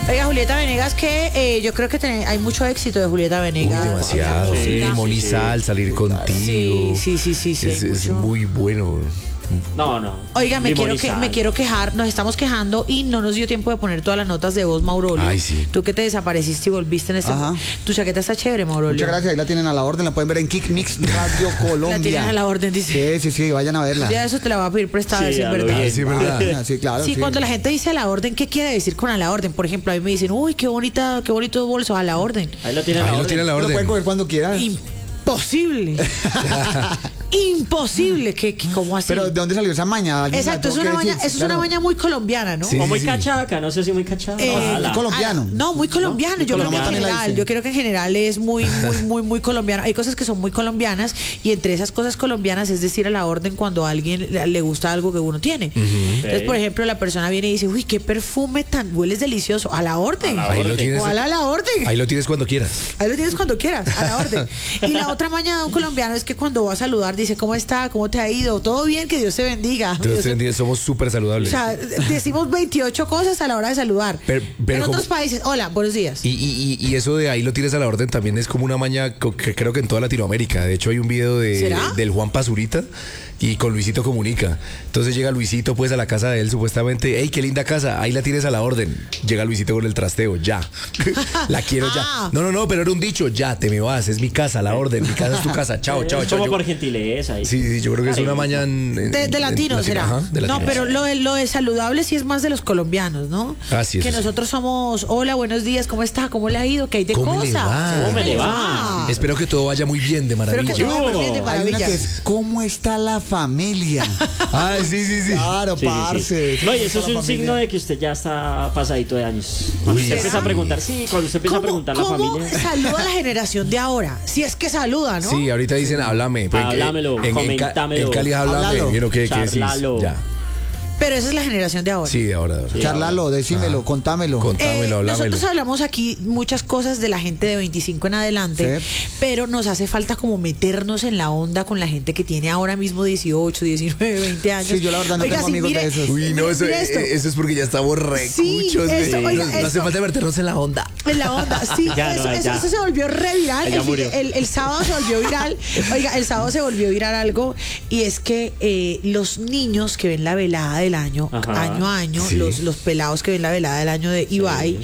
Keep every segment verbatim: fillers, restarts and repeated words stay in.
Oiga, Julieta Venegas, que eh, yo creo que ten, hay mucho éxito de Julieta Venegas. Uy, demasiado. Sí, sí, Monizal, sí. Salir contigo. Sí, sí, sí, sí. sí es, es muy bueno. No, no. Oiga, me quiero, que, me quiero quejar, nos estamos quejando y no nos dio tiempo de poner todas las notas de voz, Maurolio. Ay, sí. Tú que te desapareciste y volviste en este momento. Tu chaqueta está chévere, Maurolio. Muchas gracias, ahí la tienen a la orden, la pueden ver en Kick Mix Radio Colombia. La tienen a la orden, dice. Sí, sí, sí, vayan a verla. Ya eso te la voy a pedir prestada, sí, si es verdad. Sí, sí, verdad. Sí, claro. Sí, sí, cuando la gente dice a la orden, ¿qué quiere decir con a la orden? Por ejemplo, a mí me dicen, uy, qué bonita, qué bonito bolso, a la orden. Ahí lo tienen a la Ahí orden. lo tienen a la orden. Lo pueden coger cuando quieran. Imposible. Imposible. que ¿Cómo así? Pero ¿de dónde salió esa maña? Exacto, es una maña, eso es una maña muy colombiana, ¿no? Sí, o muy sí. cachaca, no sé si muy cachaca. Eh, Ojalá. colombiano. a la- no, muy colombiano. No, yo creo que en colombiano. general, yo creo que en general es muy, muy, muy, muy colombiano. Hay cosas que son muy colombianas y entre esas cosas colombianas es decir a la orden cuando a alguien le, le gusta algo que uno tiene. Entonces, Ok. por ejemplo, la persona viene y dice, uy, qué perfume tan, hueles delicioso, a la orden. A la Ahí lo orden. tienes. ¿Cuál a la orden? Ahí lo tienes cuando quieras. Ahí lo tienes cuando quieras, a la orden. Y la otra mañana de un colombiano es que cuando va a saludar dice, ¿cómo está? ¿Cómo te ha ido? ¿Todo bien? Que Dios te bendiga. Entonces, Dios te- somos súper O saludables. sea, decimos veintiocho cosas a la hora de saludar. Pero- pero en como- otros países, hola, buenos días. Y, y, y y eso de ahí lo tienes a la orden también es como una maña co- que creo que en toda Latinoamérica. De hecho, hay un video de, ¿Será? del Juan Pazurita y con Luisito Comunica. Entonces llega Luisito pues a la casa de él supuestamente. ¡Ey, qué linda casa! Ahí la tienes a la orden. Llega Luisito con el trasteo. Ya. La quiero Ah. ya. No, no, no, pero era un dicho. Ya, te me vas. Es mi casa, la orden. Mi casa es tu casa. Chao, chao, Es chao. como Yo- por gentileza. y- Sí, sí, yo creo que es una Cariño. maña en- en- De, de en- latino latino, será. ajá, de No, latino. pero lo de, lo de saludable sí es más de los colombianos, ¿no? Ah, sí, eso que sí. nosotros somos, hola, buenos días, ¿cómo está? ¿Cómo le ha ido? ¿Qué hay de ¿Cómo le cosa? va? ¿Cómo me le va? Espero que todo vaya muy bien, de Espero que maravilla. todo vaya bien de Hay Hay una maravilla. que es ¿cómo está la familia? Ay, sí, sí, sí. Claro, Sí, sí, parce. sí. No, y eso es ¿Cómo un está la signo de que usted ya está pasadito de años. Cuando usted empieza a preguntar, sí, cuando usted empieza a ¿Cómo, preguntar la cómo familia. saluda a la generación de ahora? Si es que saluda, ¿no? Sí, ahorita dicen háblame. Pues, Háblamelo, en, en, en, Ca- comentámelo. en Cali háblame. Háblalo. Mira, ¿qué, qué decís? Charlalo. Ya. Pero esa es la generación de ahora. Sí, de ahora. de ahora. Charlalo, decímelo, contámelo. Contámelo, Eh, hablámelo. nosotros hablamos aquí muchas cosas de la gente de veinticinco en adelante, Sí. pero nos hace falta como meternos en la onda con la gente que tiene ahora mismo dieciocho, diecinueve, veinte años. Sí, yo la verdad no Oiga, tengo sí, amigos mire, de esos. Uy, no, mire, eso, mire esto. eh, eso es porque ya estamos recuchos. Sí, de- eso, oiga, no, no hace esto. falta meternos en la onda. En la onda, sí, Ya, eso, no, eso- ya. eso se volvió re viral. Ya El, murió. el- el sábado se volvió viral. Oiga, el sábado se volvió viral algo y es que eh, los niños que ven la velada del año, Ajá. año a año, Sí. los, los pelados que ven la velada del año de Ibai,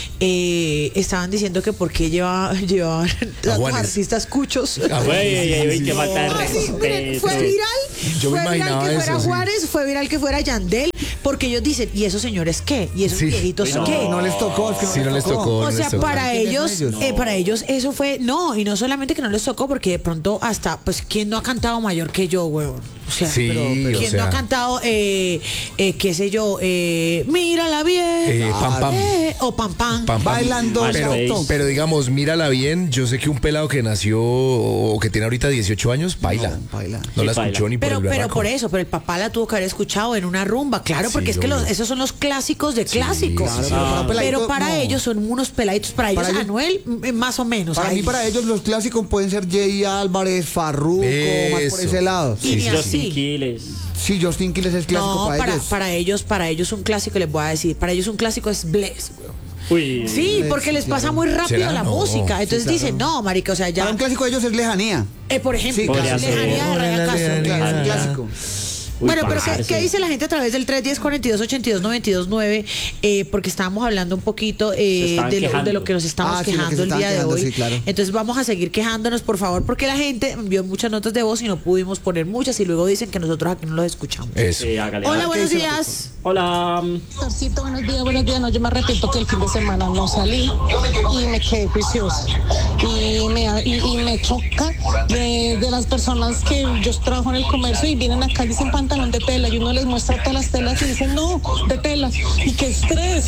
eh, estaban diciendo que por qué lleva, llevaban tantos Juanes. artistas cuchos. Ah, Güey, bueno, sí, ey, sí, ey, sí. qué falta de Ah, sí, miren, respeto. fue viral. Yo me fue viral imaginaba que fuera eso, sí. Juárez, fue viral que fuera Yandel, porque ellos dicen, ¿y esos señores qué? ¿Y esos Sí. viejitos No. qué? No les tocó, es que Sí, no les tocó. O no sea, les tocó. para ¿Quiénes ellos, son ellos? eh, para ellos eso fue, no, y no solamente que no les tocó, porque de pronto hasta, pues, ¿quién no ha cantado mayor que yo, huevón? O sea, Sí, pero, o ¿quién sea. no ha cantado, eh, eh, qué sé yo, eh, mírala bien, Eh, pam, pam. eh, o pam, pam? Pam, pam. Bailando pero, Space. pero digamos, mírala bien. Yo sé que un pelado que nació o que tiene ahorita dieciocho años baila. No, baila. No la Sí, escuchó baila. ni por Pero, el pero berraco. por eso, pero el papá la tuvo que haber escuchado en una rumba, claro, Sí, porque es que los, obvio. esos son los clásicos de clásicos. sí, sí. Claro, pero para un peladito, Pero para no. ellos son unos peladitos, para ellos, Para ellos- Anuel, mm, más o menos. Para ahí. mí, para ellos, los clásicos pueden ser Jay Álvarez, Farruko, más por Eso. ese lado. Y ni sí, así. Justin Quiles. Sí, Justin Quiles es clásico No, para, para, ellos. para ellos, para ellos un clásico, les voy a decir, para ellos un clásico es Bless, weón. Uy. Sí, porque les pasa muy rápido ¿Será? la No. música. Entonces Sí, dicen, no, marica, o sea, ya. Para un clásico de ellos es Lejanía. Eh, por ejemplo, Sí, podría lejanía de ser. Ryan Castro. Claro, un ya. clásico. Uy, Bueno, pero ¿qué, parce. qué dice la gente a través del tres diez, cuarenta y dos, ochenta y dos, noventa y dos, nueve? Eh, porque estábamos hablando un poquito Se eh, estaban de, lo, quejando. de lo que nos estamos Ah, sí, lo que quejando se el estaban día de quejando, hoy. sí, claro. Entonces vamos a seguir quejándonos, por favor, porque la gente envió muchas notas de voz y no pudimos poner muchas y luego dicen que nosotros aquí no los escuchamos. Eso. Sí, hágale. Hola, Ah, buenos ¿qué dice la días. Hola. Torcito, buenos días, buenos días. No, yo me arrepiento que el fin de semana no salí y me quedé juiciosa. Y me, y, y me choca de, de las personas que yo trabajo en el comercio y vienen acá y dicen pantalón de tela y uno les muestra todas las telas y dicen no, de telas. Y qué estrés.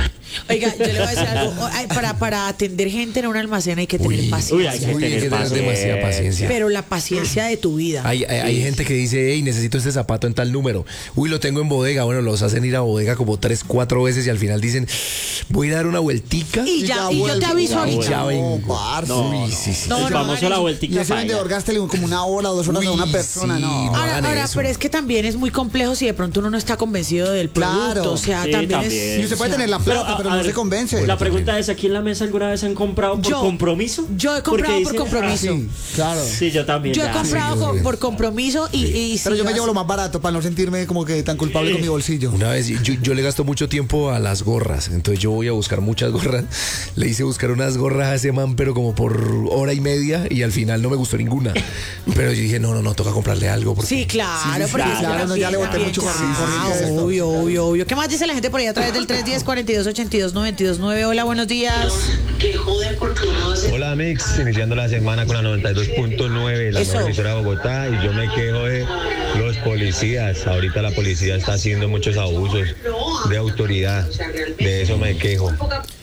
Oiga, yo le voy a decir algo. Ay, Para, para atender gente en un almacén hay que tener Uy, paciencia. Uy, hay que Uy, hay tener que tener paciencia. demasiada paciencia. Pero la paciencia de tu vida. Hay, hay, hay gente que dice, hey, necesito este zapato en tal número. Uy, lo tengo en bodega. Bueno, los hacen ir a bodega como tres, cuatro veces y al final dicen, voy a dar una vueltica Y ya, y yo te vuelvo. aviso Ya ahorita. vuelvo. ya No, vengo. parce. Uy, sí, sí. No, el no, famoso hagan la eso. Y vueltica ese vendedor falla. gástele como una hora, dos horas Uy, a una persona, sí, no. no. Ahora, hagan ahora eso. pero es que también es muy complejo si de pronto uno no está convencido del producto. Claro. O sea, Sí, también, también. es. Y usted puede tener la Pero plata, a- pero a no ver, se convence. La pregunta es, ¿aquí en la mesa alguna vez han comprado por Yo- compromiso? yo he comprado Porque por dicen, compromiso. Sí, claro. ah, sí, yo también. Yo he ya. comprado sí, con- sí. por compromiso y, y Pero sí, yo me yo llevo así- lo más barato para no sentirme como que tan culpable Sí. con mi bolsillo. Una vez yo, yo le gasto mucho tiempo a las gorras, entonces yo voy a buscar muchas gorras. Le hice buscar unas gorras a ese man, pero como por hora y media, y al final no me gustó ninguna. Pero yo dije, no, no, no, toca comprarle algo. Porque... Sí, claro, porque claro, es que no, también- ya le boté también- mucho Ah, corriente a esto. obvio, obvio, obvio. ¿Qué más dice la gente por ahí a través del tres uno cero, cuatro dos ocho dos, nueve dos nueve? Hola, buenos días. Hola Mix, iniciando la semana con la noventa y dos punto nueve, la Eso. mejor emisora de Bogotá, y yo me quejo de los policías. Ahorita la policía está haciendo muchos abusos de autoridad, de eso me quejo.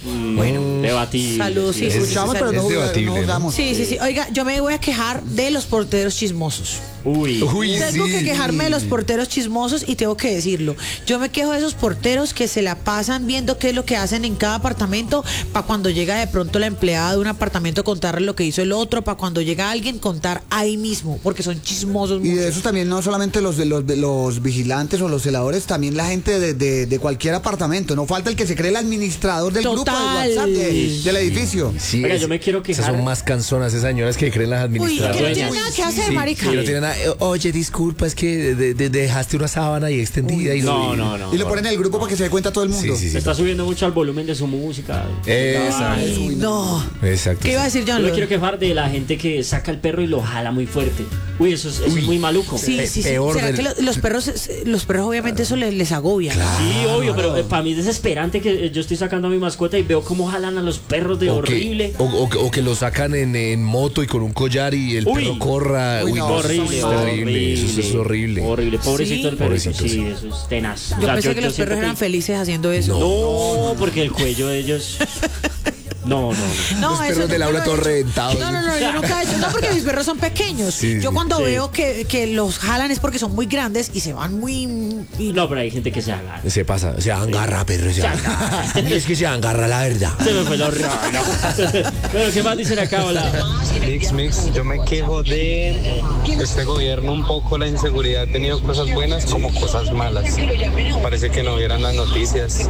Bueno, debatir. Saludos, sí, Es- sí, Escuchamos, sí, pero no, es debatible, no ¿no? juzgamos. Sí, sí, sí. Oiga, yo me voy a quejar de los porteros chismosos. Uy. Uy, Tengo sí. que quejarme de los porteros chismosos y tengo que decirlo. Yo me quejo de esos porteros que se la pasan viendo qué es lo que hacen en cada apartamento para cuando llega de pronto la empleada de un apartamento contarle lo que hizo el otro, para cuando llega alguien contar ahí mismo, porque son chismosos. Y muchos. de esos también no solamente los de los, de los vigilantes o los celadores, también la gente de, de, de cualquier apartamento. No falta el que se cree el administrador del grupo de Total. WhatsApp de- del edificio. Sí, Oiga, es- yo me quiero Esas quejar. son más canzonas, esas señoras que creen las Uy, que no administradoras. tiene nada que hacer, Sí, marica. que no tienen nada. eh, Oye, disculpa, es que de- de- dejaste una sábana ahí extendida y No, no, no. Y lo ponen en el grupo para que se dé cuenta todo el mundo. Sí, sí, sí. Se está subiendo mucho al volumen de su música. Exacto. Ay, no. Exacto. ¿Qué iba a decir John? Yo me quiero quejar de la gente que saca el perro y lo jala muy fuerte. Uy, eso es, eso es muy maluco. Sí, Pe- sí, sí. peor ¿Será del- que lo- los perros, eh, los perros obviamente eso les, les agobia? Sí, obvio, pero eh, para mí es desesperante que eh, yo estoy sacando a mi mascota y veo cómo jalan a los perros de O horrible. Que, o, o que- o que lo sacan en, en moto y con un collar y el Uy. perro corra. Uy, Uy, no, no, horrible, eso es terrible. Eso es horrible. Horrible, pobrecito Sí. el perrito. Pobrecito, Sí, sí. eso es tenaz. O Yo sea, pensé que yo los siento perros eran felices haciendo eso. No, porque el cuello de ellos. No, no, no. No, Los eso perros de nunca Laura lo he todos hecho. reventados. No, no, no, yo nunca he hecho. No, porque mis perros son pequeños. Sí, yo sí. cuando Sí. veo que, que los jalan es porque son muy grandes y se van muy. y- No, pero hay gente que se haga. Se pasa, se agarra, perro. Se agarra. Es que se agarra, la verdad. Se me fue lo raro. Pero ¿qué más dicen acá? Hola. Mix, Mix, yo me quejo de este gobierno un poco, la inseguridad ha tenido cosas buenas como cosas malas. Parece que no vieran las noticias,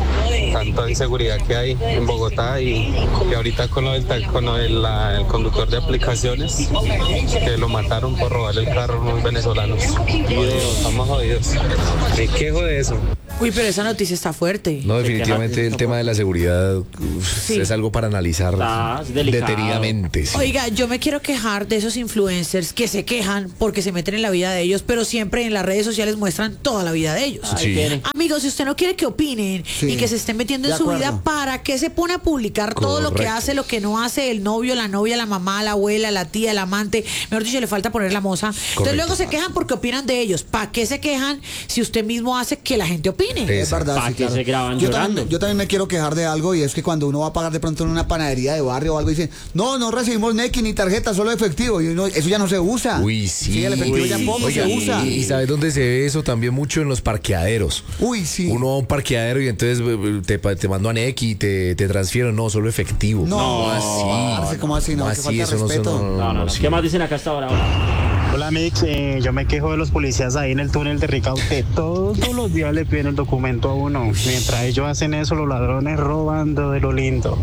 tanta inseguridad que hay en Bogotá y que ahorita con lo del, ta- con lo del la- el conductor de aplicaciones, que lo mataron por robar el carro a unos venezolanos. Estamos jodidos. Me quejo de eso. Uy, pero esa noticia está fuerte. No, definitivamente el tema de la seguridad uf, Sí. es algo para analizar Ah, es delicado. detenidamente. sí. Oiga, yo me quiero quejar de esos influencers que se quejan porque se meten en la vida de ellos, pero siempre en las redes sociales muestran toda la vida de ellos. Ahí Sí. tiene. Amigos, si usted no quiere que opinen Sí. y que se estén metiendo en De su acuerdo. vida, ¿para qué se pone a publicar todo lo que Correcto. hace, lo que no hace el novio, la novia, la mamá, la abuela, la tía, el amante? Mejor dicho, le falta poner la moza. Entonces Correcto. luego se quejan porque opinan de ellos. ¿Para qué se quejan si usted mismo hace que la gente opine? Eh, Es verdad, Pa' sí, que claro. se graban yo, llorando. también, yo también me quiero quejar de algo y es que cuando uno va a pagar de pronto en una panadería de barrio o algo dicen, no, no recibimos Nequi ni tarjeta, solo efectivo. Y uno, eso ya no se usa. Uy, sí. el efectivo Uy, ya poco Oiga, se usa. y, y ¿sabes dónde se ve eso? También mucho en los parqueaderos. Uy, sí. Uno va a un parqueadero y entonces eh, te, pa- te mando a Nequi, te, te transfiero. No, solo efectivo. No, así. parce, ¿cómo así? No, No, qué así, falta de eso no, respeto. no, no, No, no, no. sí. ¿Qué más dicen acá hasta ahora? Hola. Hola Mix, eh, yo me quejo de los policías ahí en el túnel de Ricaute. Todos los días le piden el documento a uno. Mientras ellos hacen eso, los ladrones robando de lo lindo.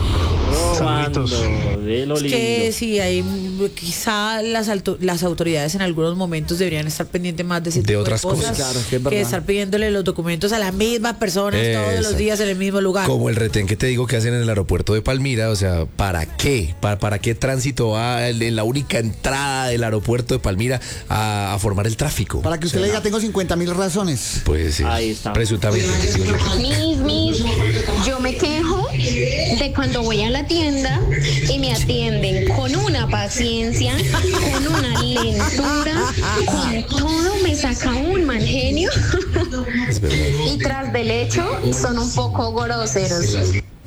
Robando Saluditos. de lo Es lindo. que sí, hay, quizá las, alto- las autoridades en algunos momentos deberían estar pendientes más de ese De tipo otras de cosas, cosas. Claro, que es que verdad. estar pidiéndole los documentos a las mismas personas todos los Exacto. días en el mismo lugar. Como el retén que te digo que hacen en el aeropuerto de Palmira, o sea, ¿para qué? ¿Para, para qué tránsito va el- en la única entrada del aeropuerto de Palmira a, a formar el tráfico? Para que usted O sea, le diga, tengo cincuenta mil razones. Pues sí, Ahí está. presuntamente. digo yo. Mis, mis, yo me quejo de cuando voy a la tienda y me atienden con una paciencia, con una lentura, con todo me saca un mal genio Es verdad. y tras del hecho son un poco groseros.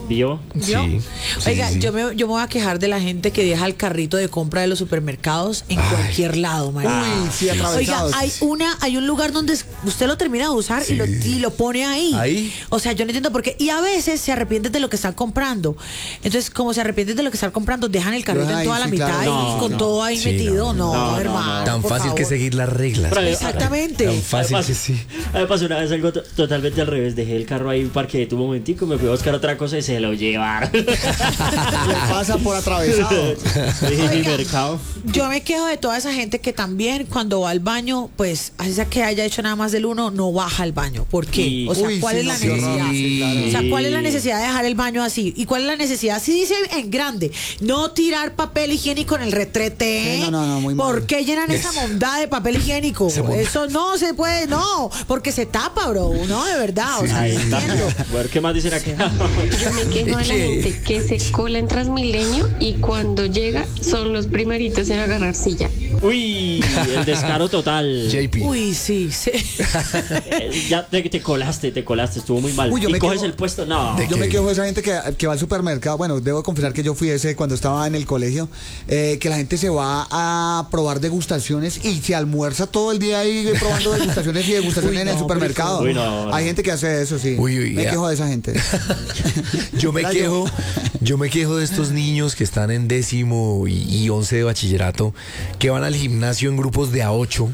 ¿Vio? ¿Vio? Sí, sí, Oiga, sí, sí. Yo, me, yo me voy a quejar de la gente que deja el carrito de compra de los supermercados en cualquier lado, marica. Uy, sí, Oiga, atravesados. hay una, hay un lugar donde usted lo termina de usar y, lo, y lo pone ahí. Ahí. O sea, yo no entiendo por qué. Y a veces se arrepienten de lo que están comprando. Entonces, como se arrepienten de lo que están comprando, dejan el carrito Dejan en toda ahí, la sí, mitad claro. y No, con no. todo ahí Sí, metido. no, No, no, no, hermano. no. Tan por fácil que favor. seguir las reglas. Pero, Exactamente. Tan fácil Además, que sí. a mí me pasó una vez algo to- totalmente al revés. Dejé el carro ahí, parqué un momentico, me fui a buscar otra cosa y se lo llevaron. Le pasa por atravesado. Dije, mi Oiga. mercado. Yo me quejo de toda esa gente que también cuando va al baño, pues, así sea que haya hecho nada más del uno, no baja al baño. ¿Por qué? Sí. O sea, Uy, ¿cuál sí, es no, la qué horror. necesidad? Sí, claro. O sea, ¿cuál es la Sí. necesidad de dejar el baño así? ¿Y cuál es la necesidad? Si dice en grande, no tirar papel higiénico en el retrete. Sí, no, no, no, muy mal. ¿Por qué llenan esa mondada de papel higiénico? Se monda. Eso no se puede, no, porque se tapa, bro, no, de verdad. O sea, Ahí no está. entiendo. A ver, ¿qué más dicen aquí? Yo me quejo de la ¿Qué? gente que se cola en Transmilenio y cuando llega son los primeritos en agarrar silla. Uy, el descaro total. J P. Uy, sí, sí. Eh, ya te, te colaste, te colaste, estuvo muy mal. Uy, yo y me coges quejo- el puesto, no. ¿De Yo me qué? quejo de esa gente que, que va al supermercado. Bueno, debo confesar que yo fui ese cuando estaba en el colegio. eh, que la gente se va a probar degustaciones y se almuerza todo el día ahí probando degustaciones y degustaciones Uy, en el no, supermercado. Uy, no, no. Hay gente que hace eso, sí. Uy, uy, me ya. quejo de esa gente. Yo me Era yo. quejo, yo me quejo de estos niños que están en décimo y, y once de bachillerato, que van al gimnasio en grupos de a ocho.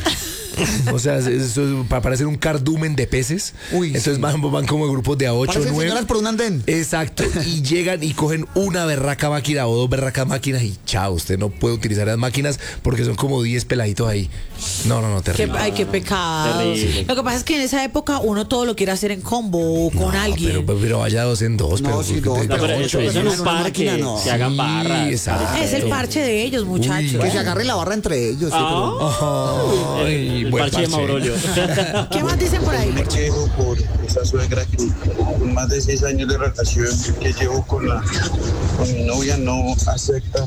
O sea, eso es para parecer un cardumen de peces. Uy, Entonces sí. van, van como en grupos de a ocho, Parecen nueve. señoras por un andén. Exacto, y llegan y cogen una berraca máquina o dos berracas máquinas y chao, usted no puede utilizar las máquinas porque son como diez peladitos ahí. No, no, no, Qué, terrible. ay, qué pecado. Terrible. Lo que pasa es que en esa época uno todo lo quiere hacer en combo o con No, alguien. Pero, pero vaya dos en dos. No, pero, sí, dos, No, pero eso, ocho, eso en una un parque, máquina, no. que hagan Sí, barras. exacto. Es el parche de ellos, muchachos. Uy, Que se agarren la barra entre ellos. sí, pero- Ah, Ay, el, el buen parche de parche. Maurolio. ¿Qué más dicen por ahí? Me quejo por esa suegra que con más de seis años de relación que llevo con la con mi novia no acepta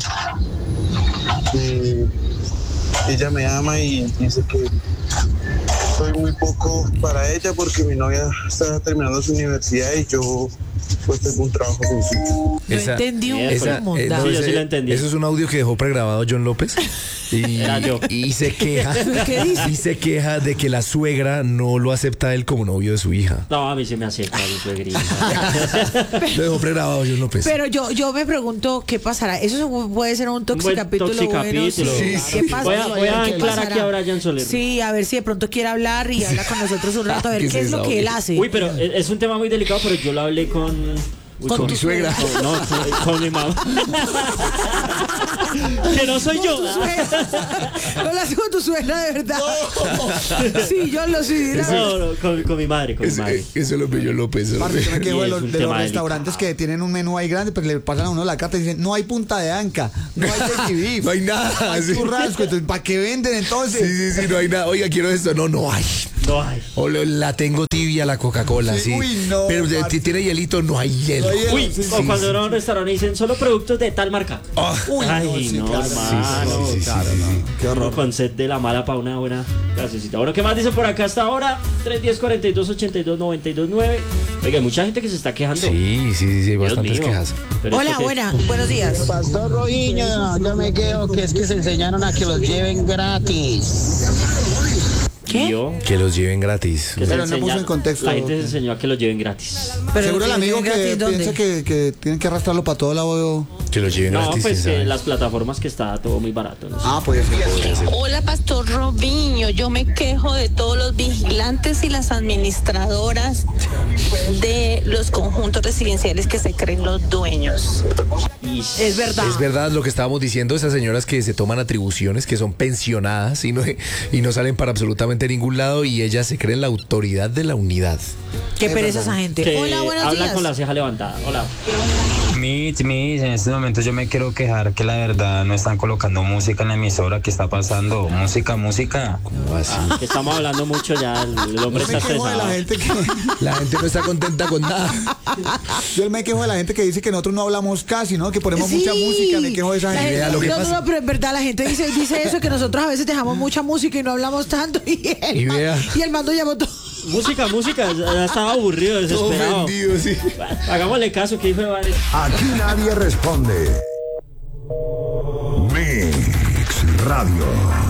que ella me ama y dice que soy muy poco para ella porque mi novia está terminando su universidad y yo pues tengo un trabajo sencillo. No Esa- entendí un esa- Esa, poco eh, no, Sí, yo ese- sí lo entendí. Eso es un audio que dejó pregrabado John López y, Era yo. y se queja ¿Qué dice? y se queja de que la suegra no lo acepta a él como novio de su hija. No, a mí se me acepta mi suegrita. Lo dejó pregrabado John López. Pero yo, yo me pregunto qué pasará. Eso puede ser un buen toxicapítulo bueno. toxicapítulo. Sí, Sí, ¿Qué sí. pasa? Voy a- voy a ¿Qué anclar pasará? aquí a Brian Soler. Sí, a ver si de pronto quiere hablar y habla con nosotros un rato a ver ¿Qué qué, es es lo esa, que él oye? hace. Uy, pero es es un tema muy delicado, pero yo lo hablé con... Uy, Con Con tu mi suegra. con- no, con, con mi mamá. Que no soy yo. No lo hace con tu suegra, de verdad. Sí, yo lo sí. la verdad. No, no, con, con mi madre, con mi Eso, madre. eso lo pilló López. eso lo Parce, yo me pilló. quejo de Y es los, un de los tema restaurantes que tienen un menú ahí grande, pero le pasan a uno la carta y dicen, no hay punta de anca, no hay turkey beef, No hay nada. hay sí. churrasco. Entonces, ¿para qué venden entonces? Sí, sí, sí, no hay nada. Oiga, quiero esto. No, no hay. No hay. O lo- la tengo tibia la Coca-Cola, sí. Sí, uy, no, Pero de- parce. si tiene hielito, no hay hielo. No hay hielo. Uy, Sí, o sí, cuando sí. van a un restaurante y dicen solo productos de tal marca. Ah, Uy, no, Ay, sí, no, claro. hermano. sí, sí, sí, Claro, sí, no. sí. Qué horror. Uno con set de la mala para una buena clasecita. Bueno, ¿qué más dicen por acá hasta ahora? tres diez, cuarenta y dos, ochenta y dos, noventa y dos, nueve. Oiga, hay mucha gente que se está quejando. Sí, sí, sí, sí, hay Dios bastantes mío. quejas. Pero Hola, esto que- buena, buenos días. Pastor Rojiño, yo me quedo que es que se enseñaron a que los lleven gratis. ¿Qué? Yo, Que los lleven gratis. que se Pero no enseña- puso en contexto. La gente se enseñó a que los lleven gratis. Pero Seguro el que amigo gratis, que ¿dónde? piensa que, que tienen que arrastrarlo para todo lado. Que los lleven No, gratis. pues ¿quién que sabe? las plataformas que está todo muy barato. No sé. Ah, pues sí. Hola, Pastor Robiño. Yo me quejo de todos los vigilantes y las administradoras de los conjuntos residenciales que se creen los dueños. Y Es verdad. Es verdad lo que estábamos diciendo, esas señoras que se toman atribuciones, que son pensionadas y no, y no salen para absolutamente ningún lado y ellas se creen la autoridad de la unidad. Qué pereza esa gente. que Hola, buenos habla días. con la ceja levantada. Hola. Mitch, Mitch, en este momento yo me quiero quejar que la verdad no están colocando música en la emisora. ¿Qué está pasando? Música, música. ¿Cómo así? Que estamos hablando mucho ya. El, el hombre Yo me está quejo de estresado. la gente que La gente no está contenta con nada. yo me quejo de la gente que dice que nosotros no hablamos casi, ¿no? Que ponemos Sí. mucha música, me quejo de esa La gente. vea lo que no, pasa. no, no, pero en verdad la gente dice, dice eso, que nosotros a veces dejamos mucha música y no hablamos tanto. Y el, Y ma- vea. y el mando llamó todo. Música, música, ya estaba aburrido, desesperado. Ofendido, sí. Bueno, hagámosle caso, que hijo de Vale. Aquí nadie responde. Mix Radio.